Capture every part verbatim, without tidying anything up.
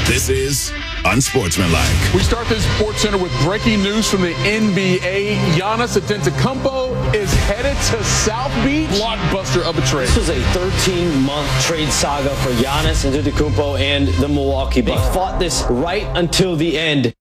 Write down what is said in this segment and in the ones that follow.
This is Unsportsmanlike. We start this Sports Center with breaking news from the N B A. Giannis Antetokounmpo is headed to South Beach. Blockbuster of a trade. This was a thirteen-month trade saga for Giannis Antetokounmpo and the Milwaukee Bucks. They fought this right until the end.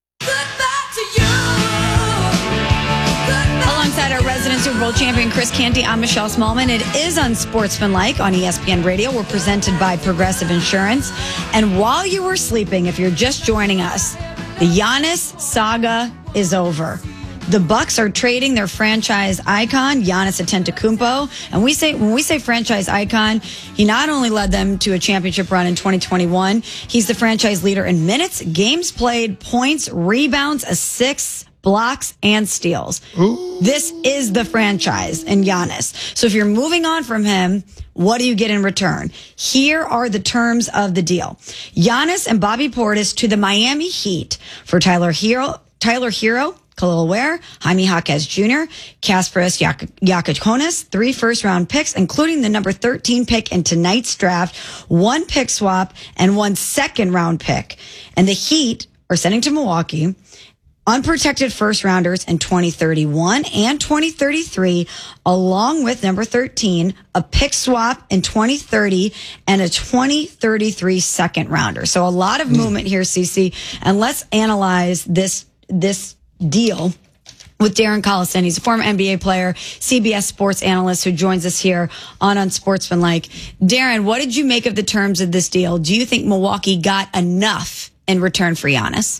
Alongside our resident Super Bowl champion Chris Canty, I'm Michelle Smallman. It is Unsportsmanlike on E S P N Radio. We're presented by Progressive Insurance. And while you were sleeping, if you're just joining us, the Giannis saga is over. The Bucks are trading their franchise icon, Giannis Antetokounmpo. And we say when we say franchise icon, he not only led them to a championship run in twenty twenty-one, he's the franchise leader in minutes, games played, points, rebounds, assists, blocks, and steals. Ooh. This is the franchise in Giannis. So if you're moving on from him, what do you get in return? Here are the terms of the deal. Giannis and Bobby Portis to the Miami Heat for Tyler Hero, Tyler Hero, Khalil Ware, Jaime Jaquez Junior, Kasparas Giaconis, three first-round picks, including the number thirteen pick in tonight's draft, one pick swap, and one second-round pick. And the Heat are sending to Milwaukee unprotected first-rounders in twenty thirty-one and twenty thirty-three, along with number thirteen, a pick swap in twenty thirty, and a twenty thirty-three second-rounder. So a lot of movement here, Cece. And let's analyze this this deal with Darren Collison. He's a former N B A player, C B S sports analyst who joins us here on Unsportsmanlike. Darren, what did you make of the terms of this deal? Do you think Milwaukee got enough in return for Giannis?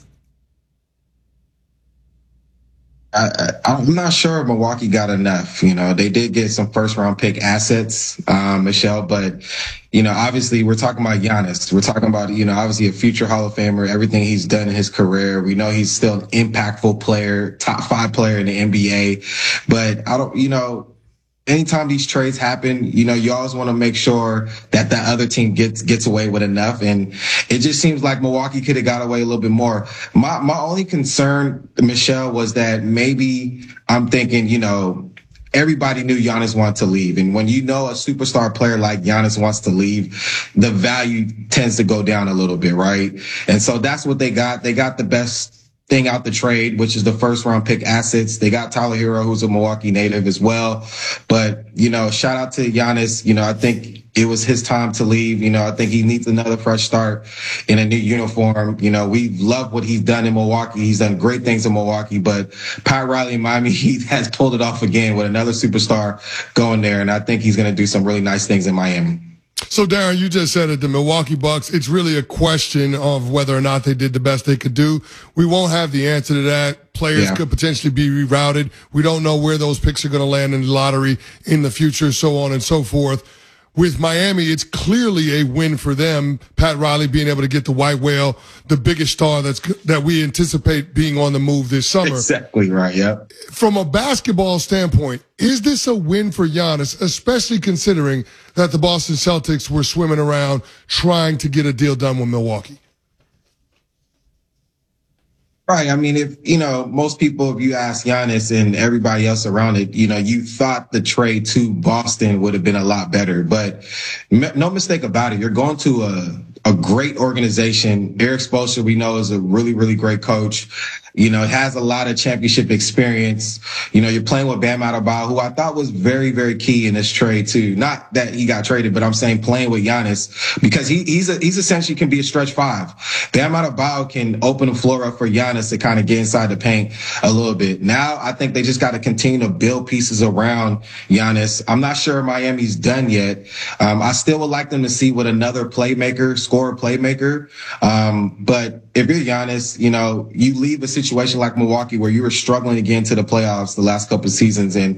I, I'm not sure if Milwaukee got enough. You know, they did get some first round pick assets, um, Michelle, but, you know, obviously we're talking about Giannis. We're talking about, you know, obviously a future Hall of Famer, everything he's done in his career. We know he's still an impactful player, top five player in the N B A, but I don't, you know, anytime these trades happen, you know, you always want to make sure that that other team gets gets away with enough. And it just seems like Milwaukee could have got away a little bit more. My my only concern, Michelle, was that maybe I'm thinking, you know, everybody knew Giannis wanted to leave. And when you know a superstar player like Giannis wants to leave, the value tends to go down a little bit, right? And so that's what they got. They got the best thing out the trade, which is the first round pick assets. They got Tyler Hero, who's a Milwaukee native as well. But, you know, shout out to Giannis. You know, I think it was his time to leave. You know, I think he needs another fresh start in a new uniform. You know, we love what he's done in Milwaukee. He's done great things in Milwaukee, but Pat Riley in Miami Heat has pulled it off again with another superstar going there. And I think he's going to do some really nice things in Miami. So, Darren, you just said it, the Milwaukee Bucks, it's really a question of whether or not they did the best they could do. We won't have the answer to that. Players yeah. could potentially be rerouted. We don't know where those picks are going to land in the lottery in the future, so on and so forth. With Miami, it's clearly a win for them. Pat Riley being able to get the white whale, the biggest star that's that we anticipate being on the move this summer. Exactly right, yeah. From a basketball standpoint, is this a win for Giannis, especially considering that the Boston Celtics were swimming around trying to get a deal done with Milwaukee? Right. I mean, if, you know, most people, if you ask Giannis and everybody else around it, you know, you thought the trade to Boston would have been a lot better. But no mistake about it, you're going to a, a great organization. Eric Spoelstra, we know, is a really, really great coach. You know, has a lot of championship experience. You know, you're playing with Bam Adebayo, who I thought was very, very key in this trade too. Not that he got traded, but I'm saying playing with Giannis because he, he's a, he's essentially can be a stretch five. Bam Adebayo can open the floor up for Giannis to kind of get inside the paint a little bit. Now I think they just got to continue to build pieces around Giannis. I'm not sure Miami's done yet. Um, I still would like them to see with another playmaker, scorer playmaker. Um, but if you're Giannis, you know, you leave a situation like Milwaukee where you were struggling to get into the playoffs the last couple of seasons, and